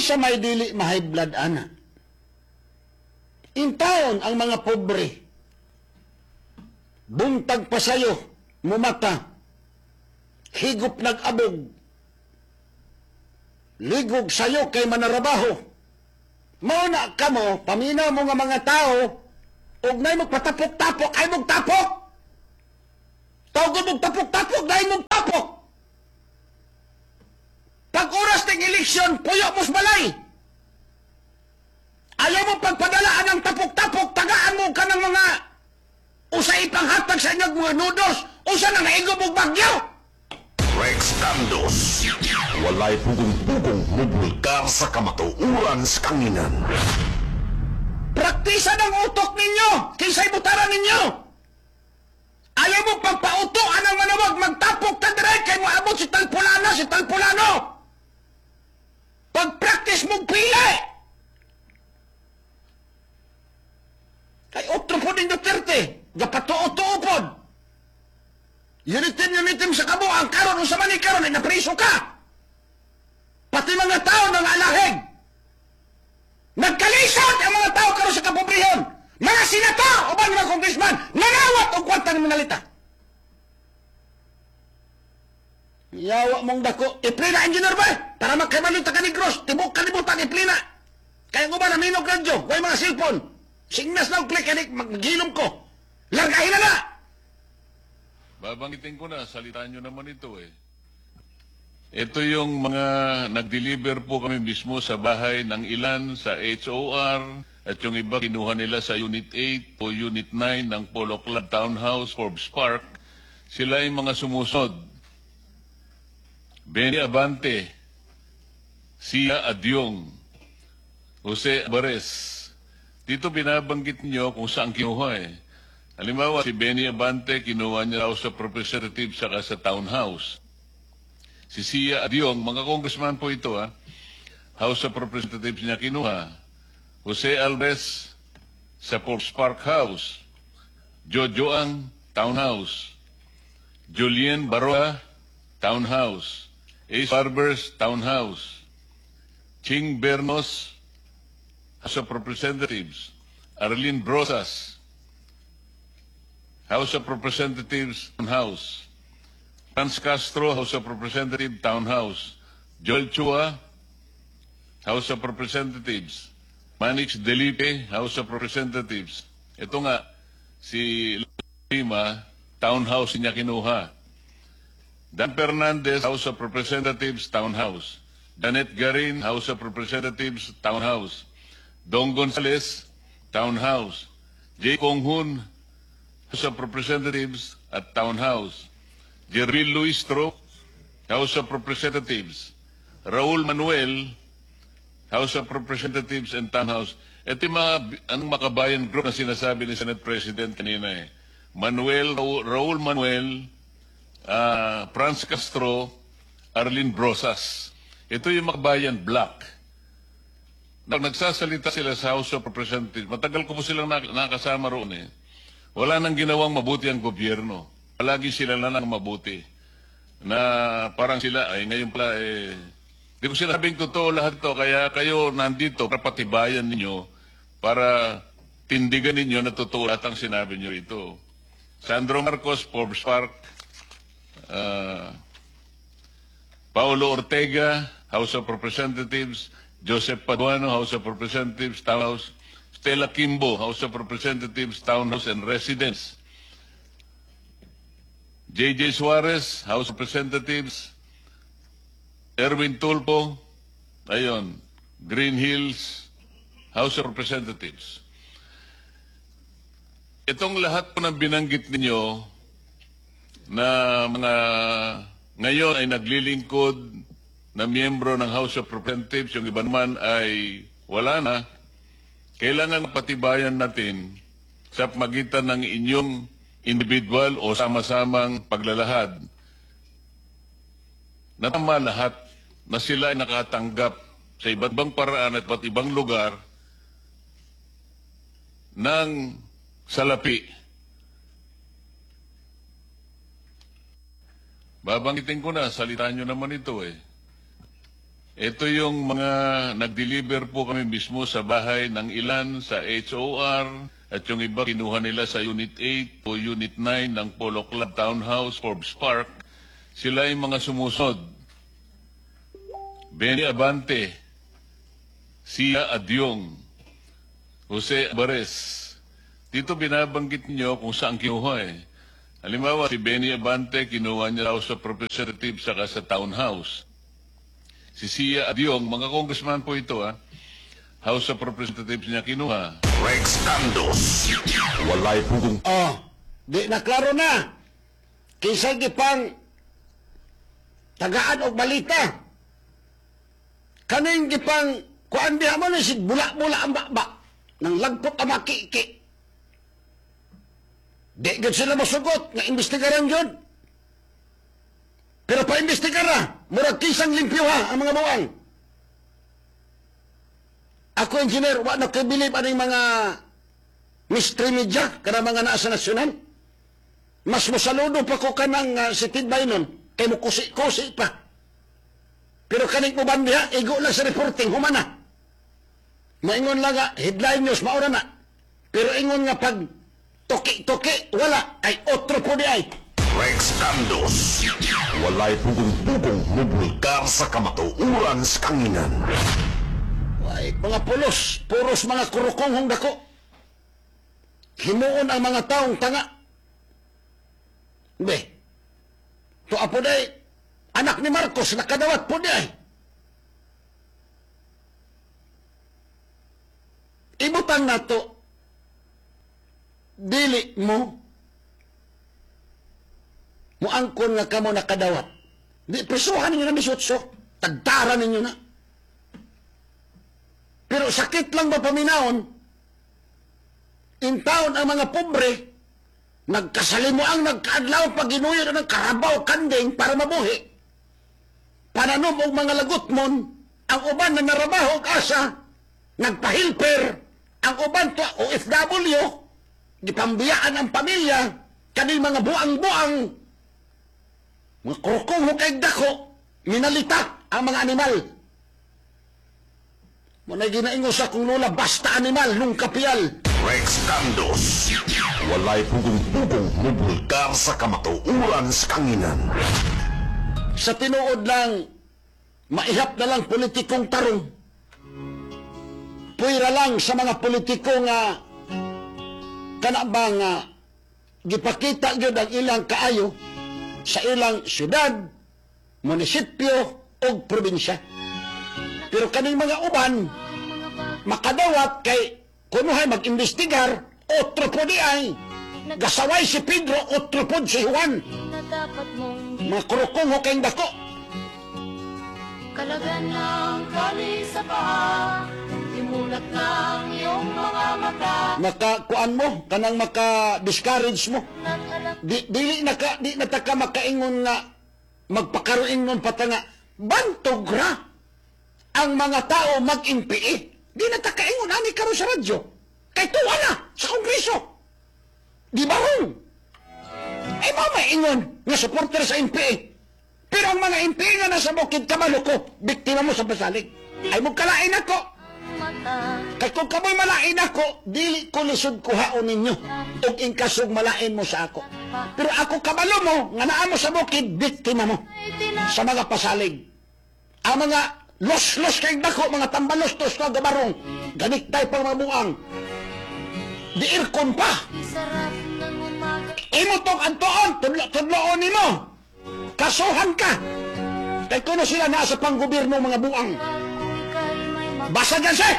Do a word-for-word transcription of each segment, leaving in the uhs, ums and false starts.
Kinsa may dili ma-high blood ana. Intaon ang mga pobre. Buntag pa sayo, mumata. Higop nag-abog. Ligog sayo kay manarabaho. Mauna ka mo, paminaw mo nga mga tao, ug nay magpatapok-tapok, ay mong tapok. Tawag mong tapok-tapok, dahil mong tapok. Pag oras ng eleksyon, puyo mos balay. Ayaw mo pagpadalaan ng tapok-tapok, tagaan mo ka ng mga usay panghatag sa inyong mga noodles, usa na naigom mong bagyo. Rex Tandos, walay pugong-pugong mubulkar sa kamatuuran sa kanginan. Praktisa ng utok ninyo, kinsay butaran ninyo. Ayaw mo pagpautuan ang manawag, magtapok ka direct kay maabot si Talpulano, si Talpulano. Pag-practice mong pili. Kay otro po din Duterte, gapatuo-tuo po. Yunitim-yunitim sa kamo, ang karon o sa mani karon ay napriso ka. Pati mga tao ng alahig. Nagkalisod ang mga tao karon sa kapobrehon. Mga senator o ba mga congressman, nanawat o kwanta ng minalita. Yawa mong dako, iplina engineer ba? Para magkabalita ka ni Gross, tibok kalibutan, iplina. Kaya ko ba naminog radyo, huwag mga cellphone. Signas na ang click, magigilom ko. Largahin na na! Babanggitin ko na, salitaan nyo naman ito eh. Ito yung mga nag-deliver po kami mismo sa bahay ng ilan sa H O R at yung iba kinuha nila sa Unit eight o Unit nine ng Polo Club Townhouse, Forbes Park. Sila yung mga sumusod. Benny Abante, Sia Adyong, Jose Alvarez. Dito binabanggit niyo kung saan kinuha eh. Halimbawa, si Benny Abante, kinuha niya raw sa representative saka sa townhouse. Si Sia Adyong, mga congressman po ito ha, House of Representatives niya kinuha. Jose Alvarez sa Forbes Park House. Jojo Ang, townhouse. Julien Baroa, townhouse. Ace Barbers, townhouse. Ching Bernos, House of Representatives. Arlene Brosas, House of Representatives, Townhouse. Franz Castro, House of Representatives, Townhouse. Joel Chua, House of Representatives. Manix Delipe, House of Representatives. Ito nga, si Lima, Townhouse niya kinuha. Dan Fernandez, House of Representatives, Townhouse. Janet Garin, House of Representatives, Townhouse. Dong Gonzales, Townhouse. J. Konghun, House of Representatives at Townhouse. Jervil Luistro, House of Representatives. Raul Manuel, House of Representatives and Townhouse. Ito yung mga anong makabayan group na sinasabi ni Senate President kanina eh. Manuel, Raul, Raul Manuel, uh, Franz Castro, Arlene Brosas. Ito yung makabayan black. Nag nagsasalita sila sa House of Representatives. Matagal ko po silang nakasama roon eh. Wala nang ginawang mabuti ang gobyerno. Palagi sila na lang mabuti. Na parang sila, ay ngayon pala eh, di ko sinabing totoo lahat to, kaya kayo nandito para patibayan ninyo, para tindigan ninyo na totoo lahat ang sinabi nyo ito. Sandro Marcos, Forbes Park, uh, Paulo Ortega, House of Representatives, Joseph Paduano, House of Representatives, Townhouse, Stella Kimbo, House of Representatives, Townhouse and Residence, J J Suarez, House of Representatives, Erwin Tulpo, ayun, Green Hills, House of Representatives. Itong lahat po ng binanggit ninyo na mga ngayon ay naglilingkod na miyembro ng House of Representatives, yung iba naman ay wala na, kailangan patibayan natin sa pagitan ng inyong individual o sama-samang paglalahad na tama lahat na sila ay nakatanggap sa iba't ibang paraan at iba't ibang lugar ng salapi. Babanggitin ko na, salitaan nyo naman ito eh. Ito yung mga nag-deliver po kami mismo sa bahay ng ilan sa H O R at yung iba kinuha nila sa Unit eight o Unit nine ng Polo Club Townhouse, Forbes Park. Sila yung mga sumusod. Benny Abante, Sia Adyong, Jose Alvarez. Dito binabanggit niyo kung saan kinuha eh. Halimbawa, si Benny Abante, kinuha niya House of Representatives saka sa Townhouse. Si Sia Adyong, mga congressman po ito ha, House of Representatives niya kinuha. Rex Tandos. Walay pugong Oh, di na klaro na. Kisay gipang tagaan og balita. Kaning gipang kuan diha mo ni si bula-bula ang bakbak nang lagpot ang makiki. Di gud sila masugot nga imbestigaran yun. Pero pa-imbestigar na, murag kisang limpyo ha ang mga buwang. Ako, engineer, wa na kabilib aning mga mystery media kana mga naa sa nasyonal. Mas masaludo pa ko kanang uh, si Tidbay nun, kay mo kusi-kusi pa. Pero kaning uban niya, igo lang sa reporting, humana. Maingon lang nga, headline news, maura na. Pero ingon nga pag toki-toki, wala, ay otro po di ay. Rex Tandos. Walay pugong-pugong mubulkar sa kamatuuran sa kanginan. Ay, mga pulos, puros mga kurukong hong dako. Himuon ang mga taong tanga. Be, to apo day, anak ni Marcos, nakadawat po day. Ibutan na to, dili mo, muangkon nga kamo nakadawat. Di, presuhan ninyo na bisotso, tagtara ninyo na. Pero sakit lang ba paminaon, in taon ang mga pobre, nagkasalimu ang nagkaadlaw pag ginuyo ng karabaw kanding para mabuhi. Pananom og mga lagot mon, ang uban na narabaho og asa, nagpahilper, ang uban to O F W, gipambiyaan ang pamilya, kani mga buang-buang, mga kurkong hukay dako, minalita ang mga animal. Muna ginaingo sa kung lula, basta animal, nung kapial. Rex Tandos. Walay pugong-pugong mubulkar sa kamatuuran sa kanginan. Sa tinuod lang, maihap na lang politikong tarong. Puwira lang sa mga politiko nga kana ba nga gipakita gyud ang ilang kaayo sa ilang syudad, munisipyo o probinsya. Pero kaning mga uban, makadawat kay kunuhay mag-imbestigar, otro po di ay. Gasaway si Pedro, otro po si Juan. Mga kurukong ho kayong dako. Kalagan ng kali sa paa, imulat ng iyong mga mata. Makakuan mo, kanang maka-discourage mo. Di, dili na ka, di na ta ka makaingon nga, magpakaroon nun pata nga, bantog ra ang mga tao mag-impi. Di na ta kaingon, ani karon sa radyo. Kay tuwa na sa Kongreso. Di ba hong? Ay mo maingon nga supporter sa M P A. Pero ang mga M P A nga nasa bukid kabalo ko, biktima mo sa pasalig. Ay mo kalain ako. Kay kung kamoy malain ako, dili ko lisod kuhaon ninyo. Ug inkasog malain mo sa ako. Pero ako kabalo mo, nga naa mo sa bukid, biktima mo sa mga pasalig. Ang mga los-los kay dako, mga tambalos-tos na gabarong, ganik tayo pang mabuang. Diirkon pa. Imo tong antoon, tudlo-tudloon nimo. Kasuhan ka. Kay kuno sila naa sa panggobyerno mga buang. Basa dyan siya!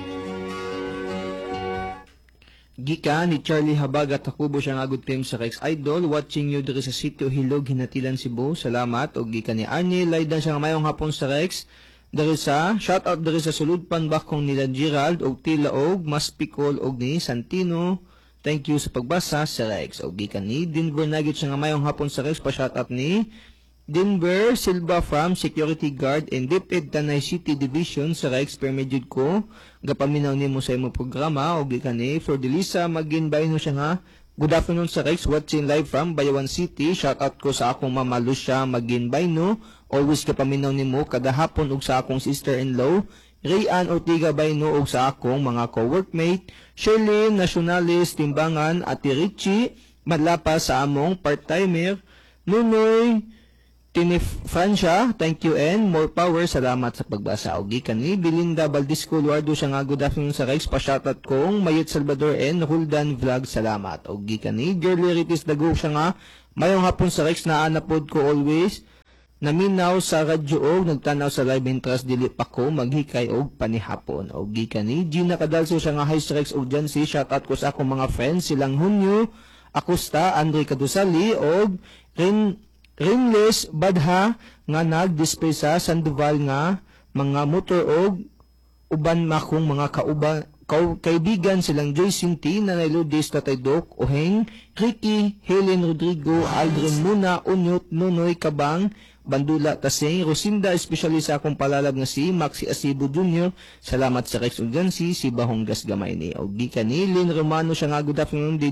Gika ni Charlie Habag at Takubo siya nga good time sa Rex Idol. Watching you diri sa sitio Hilog, Hinatilan, Cebu. Salamat. O gika ni Arnie, laydan siya nga mayong hapon sa Rex. Dari sa, shout out dari sa Suludpan Bakong nila Gerald, og Tila og Maspicol og ni Santino. Thank you sa pagbasa sa Rex. O gika ni Denver Nuggets siya nga mayong hapon sa Rex. Pa-shout out ni Denver Silva from Security Guard and DepEd Tanay City Division sa Rex Permedjud ko. Gapaminaw nimo sa imong programa o gikan ni Flordelisa Maginbay no siya nga. Good afternoon sa Rex, watching live from Bayawan City. Shout out ko sa akong mama Lucia Maginbay no Always ka paminaw nimo kada hapon ug sa akong sister-in-law, Rayan Ortiga Bayno ug sa akong mga co-workmate, Shirley Nationalis Timbangan, Ate Richie, madlapa sa among part-timer, Nunoy Tinif Francia, thank you and more power. Salamat sa pagbasa. Og gikan ni Belinda Valdisco Luardo siya nga good afternoon sa Rex. Pa-shoutout kong Mayet Salvador and Huldan Vlog. Salamat. Og gikan ni Girly Ritis Dago siya nga mayong hapon sa Rex na anapod ko always. Naminaw sa radyo og nagtanaw sa live interest dili pa ko maghikay og panihapon. Og gikan ni Gina Cadalso siya nga hi sa Rex og Jancy. Shoutout ko sa akong mga friends silang Hunyo, Acosta, Andre Cadusali og Rin Ringless Badha nga nag-display sa Sandoval nga mga motor og uban makong mga kauban kau, kaibigan silang Joy Sinti, Nanay Lourdes, Tatay Doc, Oheng, Ricky, Helen Rodrigo, Aldrin Muna, Unyot, Nonoy Kabang, Bandula Taseng, Rosinda, especially sa akong palalab nga si Maxi Asibo Junior Salamat sa Rex Urgency, si Bahonggas Gamay ni. O gikan ni Lynn Romano siya nga good afternoon, D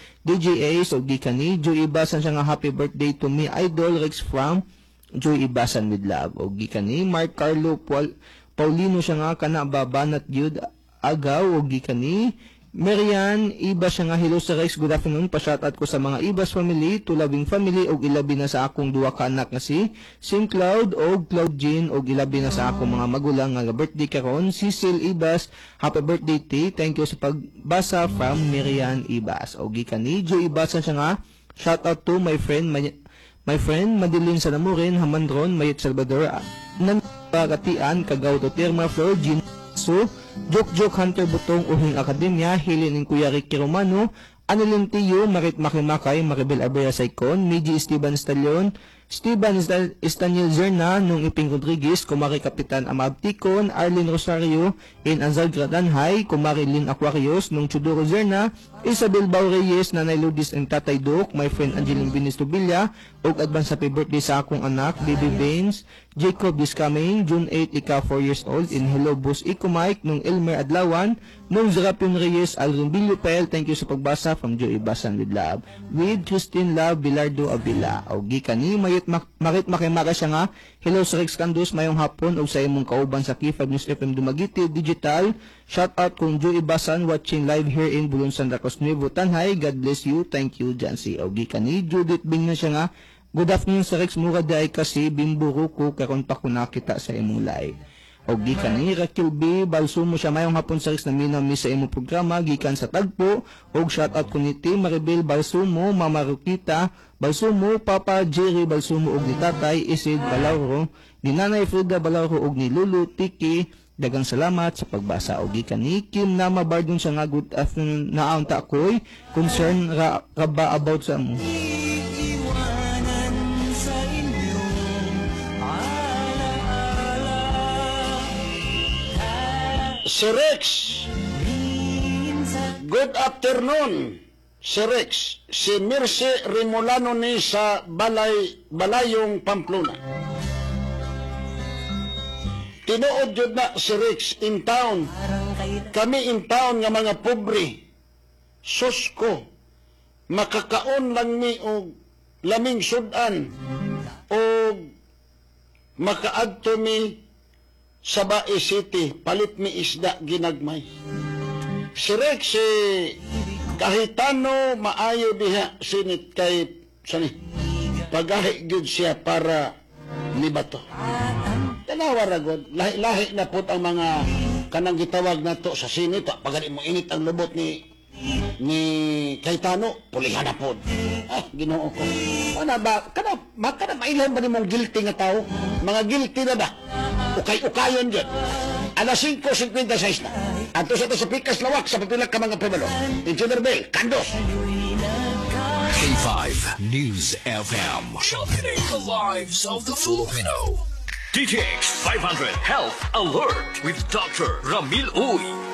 J Ace, o gikan ni Joy Ibasan siya nga happy birthday to me, Idol Rex from Joy Ibasan with love. O gikan ni Mark Carlo Paul, Paulino siya nga kana babanat gyud agaw, o gikan ni Marian, iba siya nga hello sa Rex, good afternoon, pa-shoutout ko sa mga Ibas family, tulabing family, og ilabi na sa akong duwa ka anak nga si Sim Cloud, og Cloud Jean, og ilabi na sa akong mga magulang nga birthday karon, Cecil Ibas, happy birthday ti, thank you sa pagbasa from Marian Ibas, og gikan ni Joe Ibasan siya nga, shoutout to my friend, my, my friend, Madeline Sanamurin, Hamandron, Mayet Salvador, Nanpagatian, Kagaw to Terma, Flor, Jean, So, Joke Joke Hunter Butong Uhing Akademya, Hilin ng Kuya Ricky Romano, Anilin Tiyo, Marit Makimakay, Maribel Abrea Saicon, Miji Esteban Stallion, Steven Estaniel Zerna, Nung Iping Rodriguez, Kumari Kapitan Amab Ticon, Arlene Rosario, in Anzal Gradanhay, Kumari Lynn Aquarius, Nung Chudoro Zerna, Isabel Bau Reyes, Nanay Lourdes and Tatay Doc, my friend Angeline Binistubilla, og advance happy birthday sa akong anak, Baby Baines, Jacob is coming, June eighth, ika four years old, in Hello Boss Iko Mike, Nung Elmer Adlawan, Nung Zerapion Reyes, Alvin Bilupel, thank you sa pagbasa from Joey Basan with love, with Christine Love, Bilardo Avila, o gikan ni Mayit Mak Marit Makimaka siya nga, hello sa Rex Candos, mayong hapon, o sa imong kauban sa K five News F M Dumagiti, Digital, shout out kung Joey Basan, watching live here in Bulon, Santa Cruz, Nuevo Tanhay, God bless you, thank you, Jancy, o gikan ni Judith Bing na siya nga, good afternoon sa Rex, mura dahi kasi bimburo ko, karon pa ko nakita sa imong live. O gikan ni Raquel B. Balsumo siya mayong hapon sa Rex na minami sa imong programa, gikan sa Tagpo, o shoutout ko ni Tim Maribel Balsumo, Mama Rukita Balsumo, Papa Jerry Balsumo, og ni Tatay Isid Balauro, ni Nanay Frida Balauro, og ni Lulu Tiki, dagang salamat sa pagbasa. O gikan ni Kim Nama Bardon siya nga good afternoon na aunta ko'y concern ra, ra ba about sa mo. Si Rex, good afternoon, si Rex, si Mirce Rimolano ni sa Balay, Balayong Pamplona. Tinuod yun na si Rex in town, kami in town nga mga pobre, susko, makakaon lang mi og laming sudan, og makaadto mi sa Bae City, palit mi isda ginagmay. Si Rex, si kahitano maayo diha sinit kay sani, pagahi gyud siya para libato. Tanawa ragod, lahi-lahi na put ang mga kanang gitawag nato sa sinit, pagani mo init ang lubot ni ni kahitano, pulihan na pod. Ah, Ginoo ko. Ana ba, kana makana mailan ba nimong guilty nga tao? Mga guilty na ba? Ukay-ukayon dyan. Alas five fifty-six na. Ato sa ito sa Pikas Lawak sa pagtulak ka mga pumalo. Engineer Bell, Candos. K five News F M. Championing the lives of the Filipino. D T X five hundred Health Alert with Doctor Ramil Uy.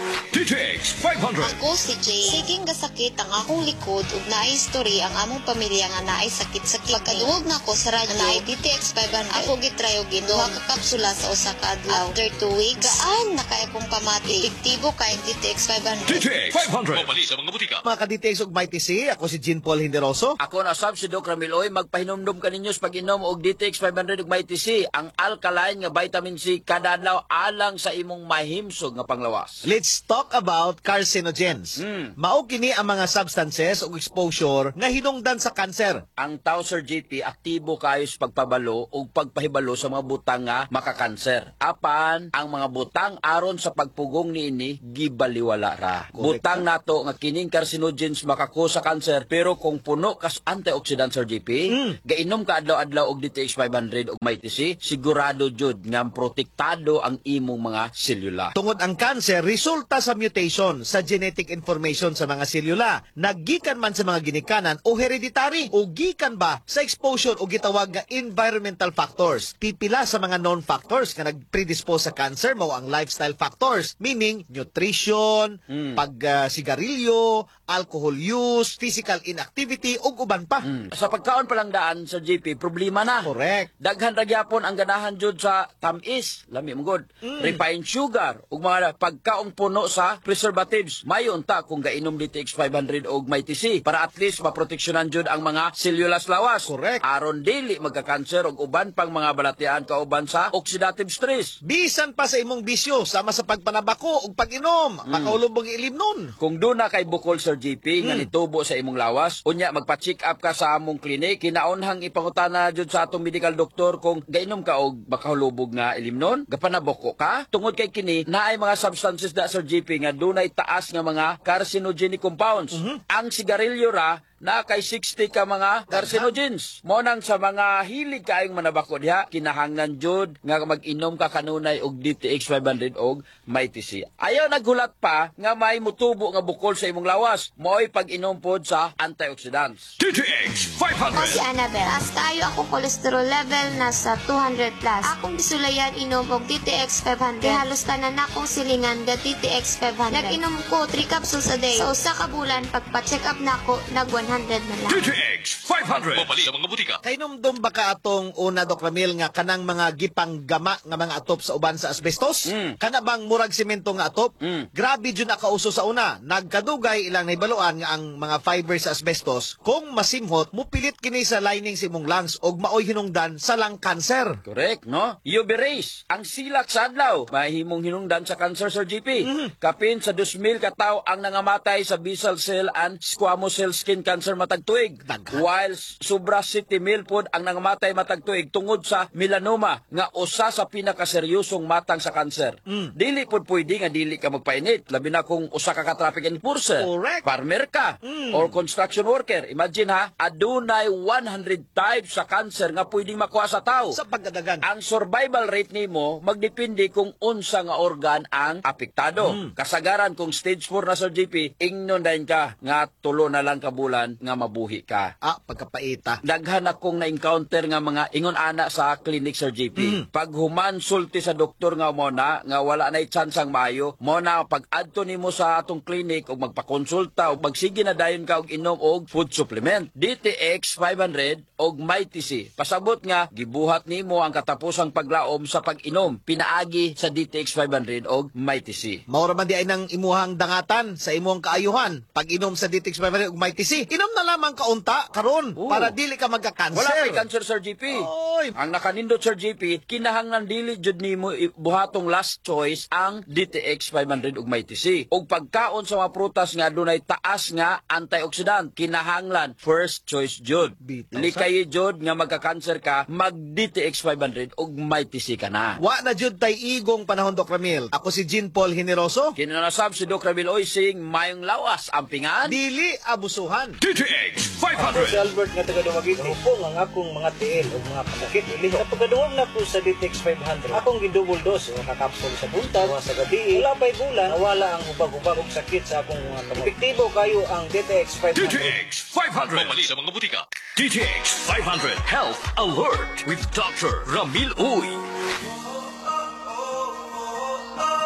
D T X five hundred. Ako si Jay. Siging gasakit ang akong likod ug naay history ang among pamilya nga naay sakit sa kidney. Pagkaduog na ko sa radyo naay D T X five hundred. Ako gitry og duha ka kapsula sa usa ka adlaw. After two weeks, gaan na kay akong pamati. Epektibo kay ang D T X five hundred. D T X five hundred. Mabali sa mga butika. Mga ka-D T X ug Mighty C, ako si Jean Paul Hinderoso. Ako na sab si Doc Ramiloy, magpahinumdum ka ninyo sa pag-inom og D T X five hundred ug Mighty C, ang alkaline nga vitamin C kada adlaw alang sa imong mahimsog nga panglawas. Let's talk about carcinogens. Mm. Mao kini ang mga substances ug exposure nga hinungdan sa kanser. Ang tao, Sir G P, aktibo kayo sa pagpabalo o pagpahibalo sa mga butang nga makakanser. Apan, ang mga butang aron sa pagpugong niini, gibaliwala ra. Butang nato nga kining carcinogens makako sa kanser, pero kung puno kas antioxidant, Sir G P, Mm. gainom ka adlaw-adlaw og D T X five hundred ug Mighty C, sigurado jud nga protektado ang imong mga selula. Tungod ang cancer, resulta sa mutation sa genetic information sa mga selula. Naggikan man sa mga ginikanan o hereditary o gikan ba sa exposure o gitawag nga environmental factors. Pipila sa mga known factors nga nagpredispose sa cancer mao ang lifestyle factors, meaning nutrition, Mm. pag uh, sigarilyo, alcohol use, physical inactivity ug uban pa. Mm. Sa pagkaon pa lang daan, Sir G P, problema na. Correct. Daghan ra gyapon ang ganahan jud sa tamis, lami mo god. Refined sugar ug mga pagkaong puno sa preservatives. Mayon ta kung gainom D T X five hundred og Mighty C para at least maproteksyonan jud ang mga selula sa lawas. Correct. Aron dili magka-cancer og uban pang mga balatian kauban sa oxidative stress. Bisan pa sa imong bisyo sama sa pagpanabako ug pag-inom, makaulubog ilimnon. Kung doon na kay bukol, Sir G P, nga nitubo sa imong lawas, unya magpa-check up ka sa among klinik, kinaunhang ipangutana jud sa atong medical doctor kung gainom ka og makahulubog nga ilimnon, gapanaboko ka, tungod kay kini naay mga substances da, Sir G P, nga dunay taas nga mga carcinogenic compounds. Ang sigarilyo ra na kay sixty ka mga carcinogens. Mo nang sa mga hilig kaayong manabako diha, kinahanglan jud nga mag-inom ka kanunay og D T X five hundred og Mighty C. Ayaw naghulat pa nga may mutubo nga bukol sa imong lawas. Mo'y pag-inom pod sa antioxidants. D T X five Ako si hundred. Annabelle. Taas kayo akong cholesterol level nasa two hundred plus. Akong gisulayan inom og D T X five hundred. Halos tanan akong silingan ga D T X five hundred. Nag-inom ko three capsules a day. Sa usa ka bulan pagpa-check up nako nag one hundred na lang. D T X five hundred. Mabali sa mga butika. Kainomdom ba ka atong una, Doc Ramil, nga kanang mga gipanggama nga mga atop sa uban sa asbestos? Mm. Kana bang murag semento nga atop? Mm. Grabe dyan nakauso sa una. Nagkadugay ilang naibaluan nga ang mga fibers sa asbestos, kung masimhot, mupilit kini sa lining sa imong lungs og maoy hinungdan sa lung cancer. Correct, no? U V rays, ang silak sa adlaw, mahimong hinungdan sa cancer, Sir G P. Kapin sa two thousand ka tawo ang nangamatay sa basal cell and squamous cell skin cancer matag tuig. Daghan. While sobra sixty mil pod ang nangamatay matag tuig tungod sa melanoma nga usa sa pinakaseryosong matang sa cancer. Dili pod pwede nga dili ka magpainit, labi na kung usa ka ka traffic enforcer, Correct. farmer ka, or construction worker. Imagine ha, adunay one hundred types sa cancer nga pwedeng makuha sa tao. Sa pagkadagan. Ang survival rate nimo magdepende kung unsa nga organ ang apektado. Kasagaran kung stage four na, Sir G P, ingnon dayon ka nga tulo na lang ka bulan nga mabuhi ka. Ah, pagkapaita. Daghan akong na-encounter nga mga ingon ana sa clinic, Sir G P. Pag human sulti sa doktor nga mo na nga wala na chance ang maayo, mo na pag adto nimo sa atong clinic og magpakonsulta og magsige na dayon ka og inom og food supplement. D T X five hundred og Mighty C. Pasabot nga gibuhat nimo ang katapusang paglaom sa pag-inom pinaagi sa D T X five hundred og Mighty C. Maura man di ay nang imuhang dangatan sa imuhang kaayuhan. Pag inom sa D T X five hundred ug Mighty C, inom na lamang kaunta karon Oo. para dili ka magka-cancer. Wala kay cancer, Sir G P. Oy. Ang nakanindot, Sir G P, kinahanglan dili jud nimo i- buhatong last choice ang D T X five hundred ug Mighty C. Og pagkaon sa mga prutas nga dunay taas nga antioxidant, kinahanglan first choice jud. Bitaw, Likay jud nga magka-cancer ka, mag D T X five hundred ug Mighty C ka na. Wa na jud tay igong panahon, Doc Ramil. Ako si Jean Paul Hineroso. Kinanasab si Doc Ramil Oysing, mayong lawas ang pingan. Dili abusuhan. D T X five hundred. Albert nga taga Duwagit, po ang akong mga tiil o mga pasakit. Ili sa pagkaduwag na po sa D T X five hundred, akong gidouble dose o kakapsol sa buntag, o sa gabi. Wala pa'y bulan, nawala ang ubag-ubag o sakit sa akong mga kamay. Epektibo kayo ang D T X five D T hundred. X five hundred. Mabali sa mga butika. D T X five hundred Health Alert with Doctor Ramil Uy.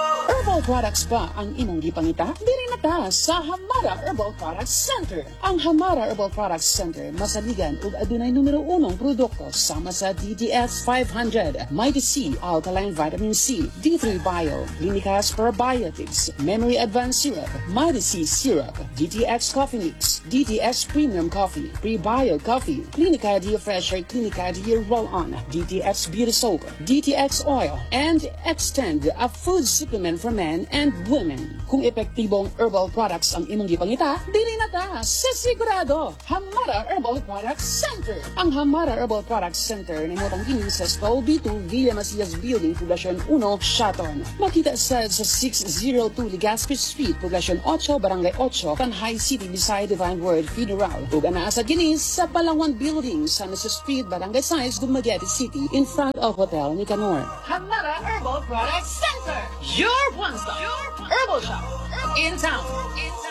Herbal products ba ang imong gipangita? Diri na ta sa Hamara Herbal Products Center. Ang Hamara Herbal Products Center masaligan ug adunay numero unong produkto sama sa D T X five hundred, Mighty C, Alkaline Vitamin C, D three Bio, Clinicas Probiotics, Memory Advanced Syrup, Mighty C Syrup, D T X Coffee Mix, D T X Premium Coffee, Prebio Coffee, Clinica Dia Fresher, Clinica Dia Roll-On, D T X Beauty Soap, D T X Oil, and Extend, a food supplement for men and women. Kung epektibong herbal products ang imong gipangita, dili na ta sa sigurado. Hamara Herbal Products Center. Ang Hamara Herbal Products Center nimutang kini sa Stall B two, Villa Macias Building, Poblacion one, Shaton. Makita sa sa six oh two Legazpi Street, Poblacion eight, Barangay eight, Tanhay City, beside Divine Word Federal. Ug anaa sa kini sa Palawan Building, San Jose Street, Barangay five, Dumaguete City, in front of Hotel Nicanor. Hamara Herbal Products Center. Your one-stop herbal shop in town. In town.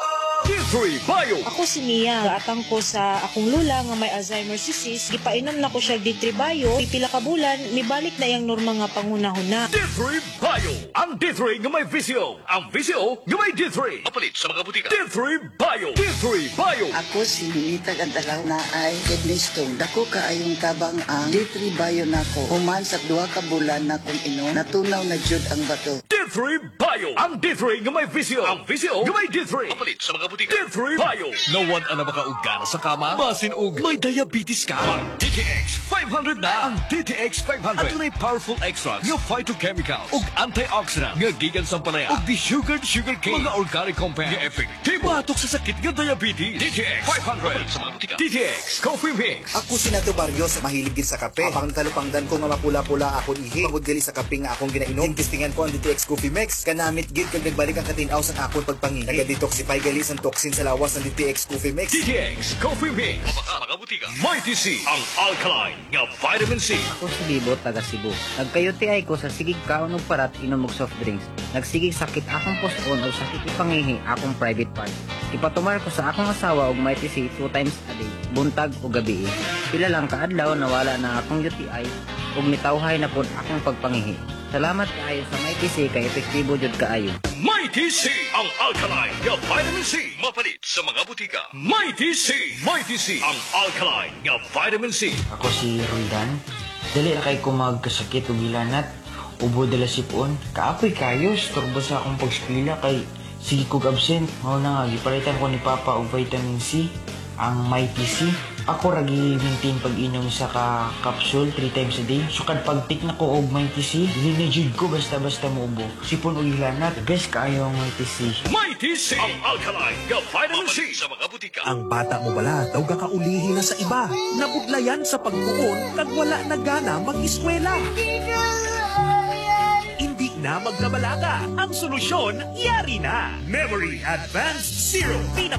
D three Bio. Ako si Mia. Gaatang ko sa akong lula nga may Alzheimer's disease. Gipainom na ko siya D three Bio. Pipila ka bulan, mibalik na yung norma nga pangunahuna. D three Bio. Ang D three nga may visyo. Ang visyo nga may D three. Mapalit sa mga butika. D three Bio. D three Bio. Ako si Minita Gandalaw na ay kidney stone. Dako ka ayong tabang ang D three Bio nako. Human sa duha ka bulan na kung inom, natunaw na jud ang bato. D three Bio. Ang D three nga may visyo. Ang visyo nga may D three. Mapalit sa mga butika. D three Bio. Nawan ana makaugana sa kama. Basin ug may diabetes ka. Ang D T X five hundred na. Ang D T X five hundred. Adunay powerful extracts nga phytochemicals ug antioxidant nga gikan sa palaya ug di-sugared sugar cane. Mga organic compounds nga epektibo batok sa sakit nga diabetes. D T X five hundred sa mga butika. D T X Coffee Mix. Ako si Nato Barrios, mahilig gid sa kape. Apang talupangdan ko nga mapula-pula akong ihi. Pagod gali sa kape nga akong ginainom. Testingan ko ang D T X Coffee Mix. Kanamit gid kag nagbalik ang katinaw sa akong pagpangihi. Naga-detoxify gali sa toxin sa lawas ng D T X Coffee Mix. D T X Coffee Mix. Mapaka mga butika. Mighty C. Ang alkaline nga vitamin C. Ako si Bibo, taga Cebu. Nagkayuti ay ko sa sigig kaon og parat inom og soft drinks. Nagsigig sakit akong post-on o sakit ipangihi akong private part. Ipatumar ko sa akong asawa og Mighty C two times a day, buntag o gabi. Pila lang kaadlaw nawala na akong U T I ug mitawhay na pod akong pagpangihi. Salamat kaayo sa Mighty C kay epektibo jud kaayo. Mighty C. Ang alkaline nga vitamin C. Mapalit sa mga butika. Mighty C. Mighty C. Ang alkaline nga vitamin C. Ako si Roldan. Dali na kay ko magkasakit o gilanat. Ubo dala sipon. Kaapoy kayo. Storbo sa akong pagskwila kay sige kog absent. Mao na nga, gipalitan ko ni Papa og vitamin C. Ang Mighty C. Ako ragi maintain pag-inom sa ka capsule three times a day. Sukad pagtik na ko og Mighty C. Dili na jud ko basta-basta muubo. Sipon og gilanat. Best kaayo ang Mighty C. Mighty C. Ang alkaline nga vitamin C sa mga butika. Ang bata mo bala daw kakaulihi na sa iba. Nabudlayan sa pagkuon kag wala na gana mag-eskwela. Hindi na magkabalaga. Ang solusyon, yari na. Memory Advanced Zero. Pinaka